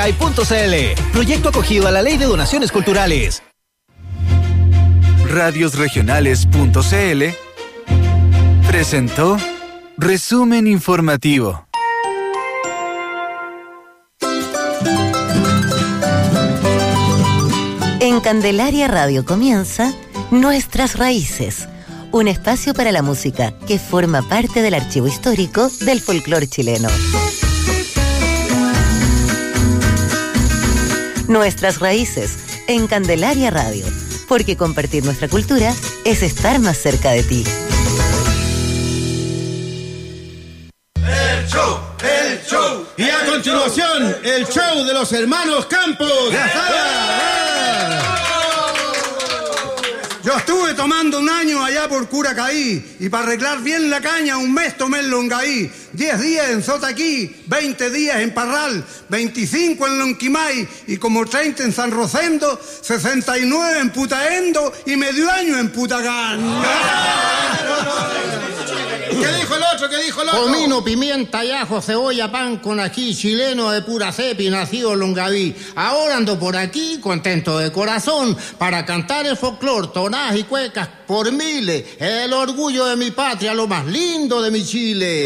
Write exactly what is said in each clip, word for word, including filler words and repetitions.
punto c l. Proyecto acogido a la Ley de Donaciones Culturales. Radiosregionales punto c l presentó Resumen Informativo. En Candelaria Radio comienza Nuestras Raíces, un espacio para la música que forma parte del archivo histórico del folclore chileno. Nuestras Raíces, en Candelaria Radio, porque compartir nuestra cultura es estar más cerca de ti. El show, el show. Y a continuación, el show de los hermanos Campos. ¡Ya está! Yo estuve tomando un año allá por Curacaí y para arreglar bien la caña un mes tomé en Longaí, diez días en Sotaquí, veinte días en Parral, veinticinco en Lonquimay y como treinta en San Rosendo, sesenta y nueve en Putaendo y medio año en Putagán. ¿Qué dijo el otro? ¿Qué dijo el otro? Comino, pimienta y ajo, cebolla, pan con ají, chileno de pura cepa y nacido en Longaví. Ahora ando por aquí, contento de corazón, para cantar el folclore, tonadas y cuecas por miles. El orgullo de mi patria, lo más lindo de mi Chile.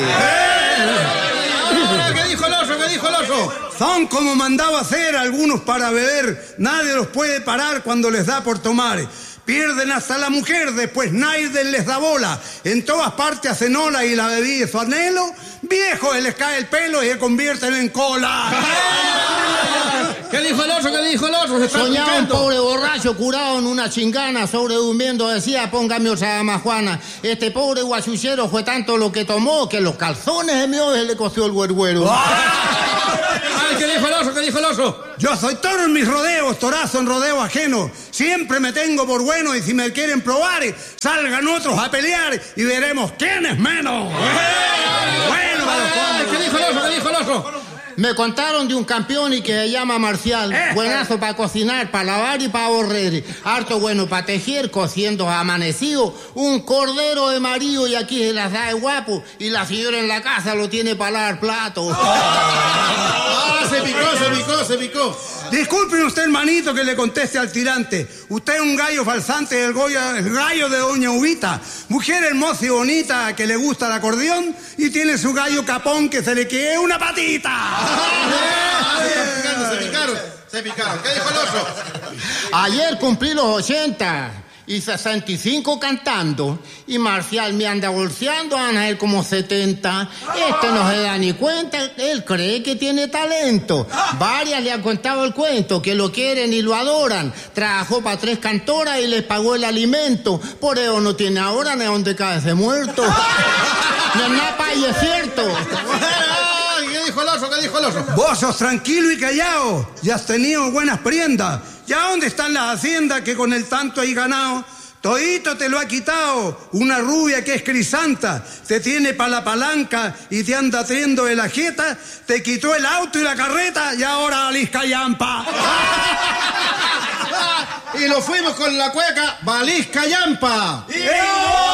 ¿Qué dijo el otro? ¿Qué dijo el otro? Son como mandaba hacer algunos para beber. Nadie los puede parar cuando les da por tomar. Pierden hasta la mujer, después nadie les da bola. En todas partes hacen ola y la bebida es su anhelo. Viejos, se les cae el pelo y se convierten en cola. ¿Qué dijo el otro? ¿Qué dijo el otro? Se está Soñaba un escuchando. pobre borracho curado en una chingana, sobredurmiendo, decía, póngame otra majuana. Este pobre guachuchero fue tanto lo que tomó que los calzones de mi ojo le coció el güergüero. Ay, ¿qué dijo el otro? ¿Qué dijo el otro? Yo soy toro en mis rodeos, torazo en rodeo ajeno. Siempre me tengo por bueno y si me quieren probar, salgan otros a pelear y veremos quién es menos. Bueno, ay, ¿qué dijo el otro? ¿Qué dijo el otro? Me contaron de un campeón y que se llama Marcial. Eh. Buenazo para cocinar, para lavar y para borrer. Harto bueno para tejer, cociendo amanecido. Un cordero de marido y aquí se las da de guapo. Y la señora en la casa lo tiene para lavar platos. Ah, se picó, se picó, se picó. Disculpen usted, hermanito, que le conteste al tirante. Usted es un gallo falsante del Goya, el gallo de Doña Ubita. Mujer hermosa y bonita que le gusta el acordeón y tiene su gallo capón que se le quede una patita. Se picaron, se picaron. ¿Qué dijo el otro? Ayer cumplí los ochenta y sesenta y cinco cantando. Y Marcial me anda bolseando, anda él como setenta. Este no se da ni cuenta, él cree que tiene talento. Varias le han contado el cuento, que lo quieren y lo adoran. Trabajó para tres cantoras y les pagó el alimento. Por eso no tiene ahora ni donde caerse muerto. No es nada, y es cierto. ¿Qué dijo el otro? ¿Qué dijo el otro? Vos sos tranquilo y callado. Ya has tenido buenas prendas. ¿Ya dónde están las haciendas que con el tanto hay ganado? Todito te lo ha quitado. Una rubia que es crisanta. Te tiene pa' la palanca y te anda triendo de la jeta. Te quitó el auto y la carreta y ahora valís callampa. Y nos fuimos con la cueca valís callampa.